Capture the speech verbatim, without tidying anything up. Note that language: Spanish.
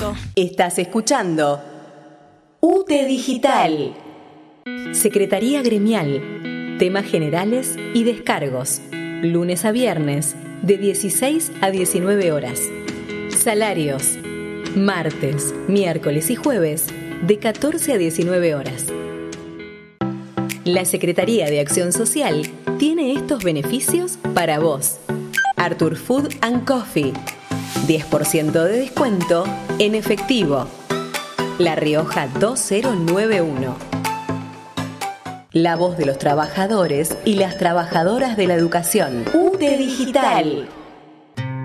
mundo. Estás escuchando U T E Digital. Secretaría Gremial. Temas generales y descargos. Lunes a viernes, de dieciséis a diecinueve horas. Salarios. Martes, miércoles y jueves, de catorce a diecinueve horas. La Secretaría de Acción Social tiene estos beneficios para vos. Arthur Food and Coffee. diez por ciento de descuento en efectivo. La Rioja dos mil noventa y uno. La voz de los trabajadores y las trabajadoras de la educación. U T E Digital.